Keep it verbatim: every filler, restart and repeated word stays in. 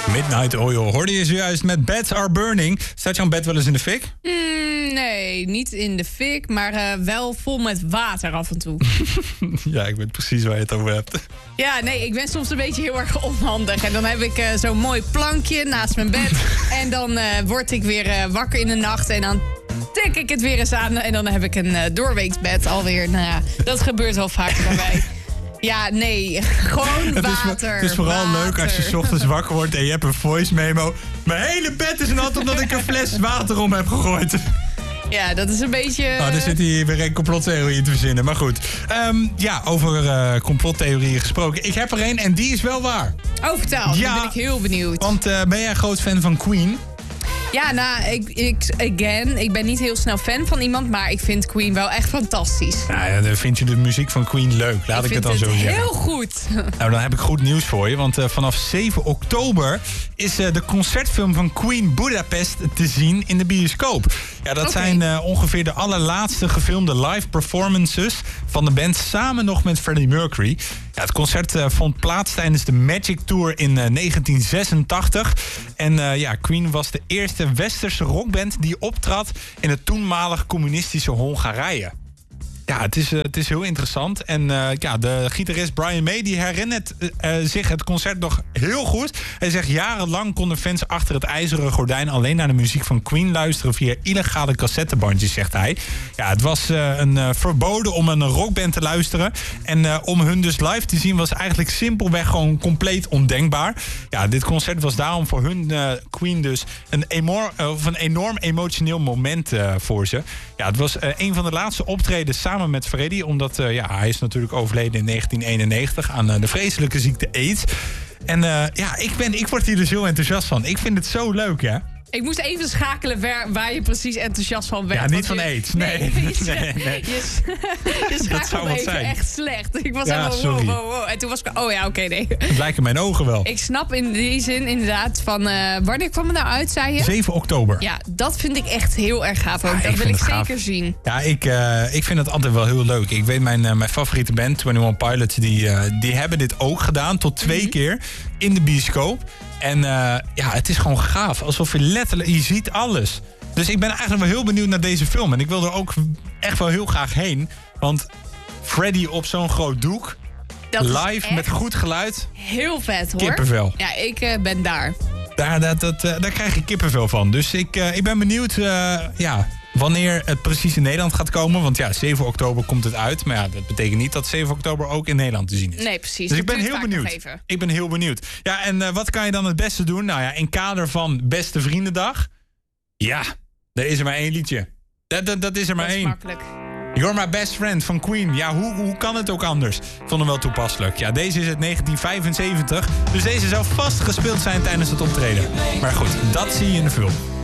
Midnight Oil hoorde je zojuist met Beds Are Burning. Staat jouw bed wel eens in de fik? Mm, nee, niet in de fik, maar uh, wel vol met water af en toe. Ja, ik weet precies waar je het over hebt. Ja, nee, ik ben soms een beetje heel erg onhandig. En dan heb ik uh, zo'n mooi plankje naast mijn bed. En dan uh, word ik weer uh, wakker in de nacht en dan tik ik het weer eens aan. En dan heb ik een uh, doorweeksbed alweer. Nou ja, dat gebeurt wel vaker bij mij. Ja, nee, gewoon het is, water. Het is vooral water. leuk als je 's ochtends wakker wordt en je hebt een voice memo. Mijn hele bed is nat omdat ik een fles water om heb gegooid. Ja, dat is een beetje... Oh, dan zit hij weer een complottheorie te verzinnen. Maar goed, um, ja, over uh, complottheorieën gesproken. Ik heb er een en die is wel waar. Oh, vertel. Ja, dan ben ik heel benieuwd. Want uh, ben jij een groot fan van Queen? Ja, nou, ik, ik, again, ik ben niet heel snel fan van iemand, maar ik vind Queen wel echt fantastisch. Nou ja, dan vind je de muziek van Queen leuk. Laat ik, ik het dan het zo zeggen. heel goed. Nou, dan heb ik goed nieuws voor je. Want uh, vanaf zeven oktober is uh, de concertfilm van Queen Budapest te zien in de bioscoop. Ja, dat okay. zijn uh, ongeveer de allerlaatste gefilmde live performances van de band samen nog met Freddie Mercury. Ja, het concert uh, vond plaats tijdens de Magic Tour in uh, negentien zesentachtig. En uh, ja, Queen was de eerste westerse rockband die optrad in het toenmalig communistische Hongarije. Ja, het is, uh, het is heel interessant. En uh, ja, de gitarist Brian May die herinnert uh, zich het concert nog heel goed. Hij zegt, jarenlang konden fans achter het ijzeren gordijn alleen naar de muziek van Queen luisteren via illegale cassettebandjes, zegt hij. Ja, het was uh, een uh, verboden om een rockband te luisteren. En uh, om hun dus live te zien was eigenlijk simpelweg gewoon compleet ondenkbaar. Ja, dit concert was daarom voor hun uh, Queen dus een, emor- uh, of een enorm emotioneel moment uh, voor ze. Ja, het was uh, een van de laatste optredens samen met Freddie, omdat uh, ja, hij is natuurlijk overleden in negentien eenennegentig aan uh, de vreselijke ziekte AIDS. En uh, ja, ik, ben, ik word hier dus heel enthousiast van. Ik vind het zo leuk, hè? Ik moest even schakelen waar, waar je precies enthousiast van bent. Ja, niet van AIDS. Nee, nee, nee. nee, nee. Je, je schakelde even zijn. Echt slecht. Ik was ja, helemaal sorry. wow, wow, wow. En toen was ik, oh ja, oké, okay, nee. Het lijken mijn ogen wel. Ik snap in die zin inderdaad van, uh, wanneer kwam het nou uit, zei je? zeven oktober. Ja, dat vind ik echt heel erg gaaf ook. Ja, dat wil ik zeker gaaf. zien. Ja, ik, uh, ik vind het altijd wel heel leuk. Ik weet, mijn, uh, mijn favoriete band, eenentwintig Pilots, die, uh, die hebben dit ook gedaan tot twee mm-hmm. keer in de bioscoop. En uh, ja, het is gewoon gaaf. Alsof je letterlijk, je ziet alles. Dus ik ben eigenlijk wel heel benieuwd naar deze film. En ik wil er ook echt wel heel graag heen. Want Freddy op zo'n groot doek. Dat live met goed geluid. Heel vet, hoor. Kippenvel. Ja, ik uh, ben daar. Daar, dat, dat, uh, daar krijg je kippenvel van. Dus ik, uh, ik ben benieuwd, uh, ja... wanneer het precies in Nederland gaat komen. Want ja, zeven oktober komt het uit. Maar ja, dat betekent niet dat zeven oktober ook in Nederland te zien is. Nee, precies. Dus ik ben heel benieuwd. Ik ben heel benieuwd. Ja, en uh, wat kan je dan het beste doen? Nou ja, in kader van Beste Vriendendag. Ja, er is er maar één liedje. Dat, dat, dat is er maar dat is één. makkelijk. You're My Best Friend van Queen. Ja, hoe, hoe kan het ook anders? Ik vond hem wel toepasselijk. Ja, deze is uit negentien vijfenzeventig. Dus deze zou vast gespeeld zijn tijdens het optreden. Maar goed, dat zie je in de film.